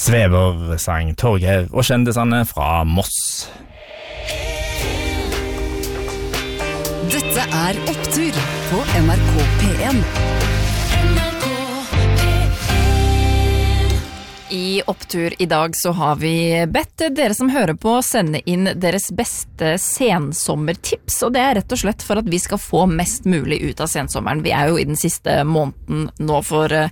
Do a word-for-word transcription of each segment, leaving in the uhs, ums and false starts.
Svever sang Torgeir og kjendisene fra Moss. Dette er Opptur på N R K P en. I Opptur i dag så har vi bedt dere som hører på sende inn deres beste sensommertips, og det er rett og slett for at vi skal få mest mulig ut av sensommeren. Vi er jo i den siste måneden nå for uh,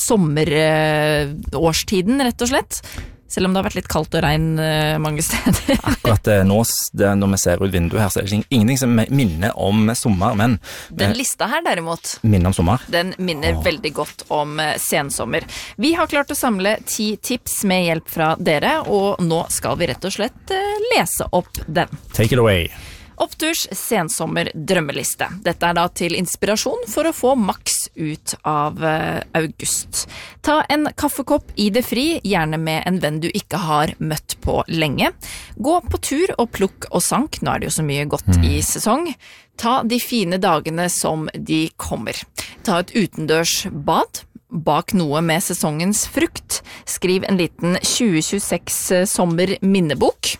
sommerårstiden, uh, rett og slett. Selv om det har vært litt kaldt og regn uh, mange steder. Akkurat uh, nå, det, når vi ser ut vinduet her, så er det ingenting som minner om sommer, men... Den lista her derimot... Minner om sommer? Den minner Åh. veldig godt om uh, sensommer. Vi har klart å samle ti tips med hjelp fra dere, og nå skal vi rett og slett uh, lese opp den. Take it away. Oppturs sensommer drømmeliste. Dette er da til inspirasjon for å få maks ut av uh, august. Ta en kaffekopp i det fri, gjerne med en venn du ikke har møtt på lenge. Gå på tur og plukk og sank, nå er det jo så mye godt mm. i sesong. Ta de fine dagene som de kommer. Ta et utendørs bad. Bak noe med sesongens frukt. Skriv en liten tjue tjueseks sommer minnebok.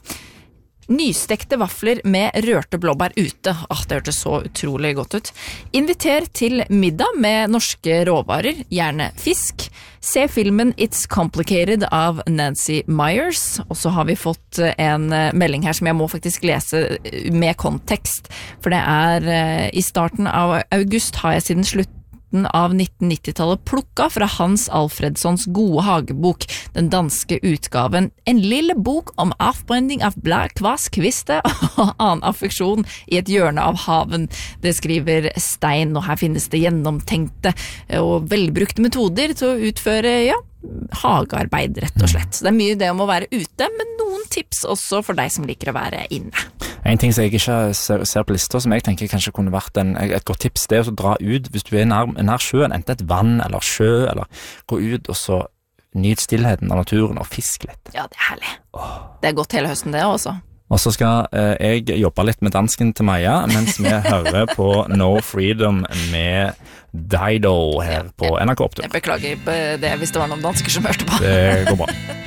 Nystekte vafler med rørte blåbær ute. Ah, det hørtes så utrolig godt ut. Inviter til middag med norske råvarer, gjerne fisk. Se filmen It's Complicated av Nancy Myers. Og så har vi fått en melding her som jeg må faktisk lese med kontekst. For det er i starten av august har jeg siden slutt av nitten nitti-tallet plukka fra Hans Alfredssons gode hagebok, den danske utgaven, en lille bok om avbrenning av blad, kvass, kviste og annen affeksjon i et hjørne av haven. Det skriver Stein, og her finnes det gjennomtenkte og velbrukte metoder til å utføre, ja, hagearbeid, rett og slett. Så det er mye det om å være ute, men noen tips også for deg som liker å være inne. En ting som jeg ikke ser, ser på lister, som jeg tenker kanskje kunne vært en, et godt tips, det er å dra ut, hvis du er nær, nær sjøen, enten et vann eller sjø, eller gå ut og så nyt stillheten av naturen og fisk litt. Ja, det er herlig. Åh. Det er godt hele høsten det også. Og så skal eh, jeg jobbe litt med dansken til Maja, mens vi hører på No Freedom med Dido her på N R K Opptur. Jeg beklager det hvis det var noen dansker som hørte på. Det går bra.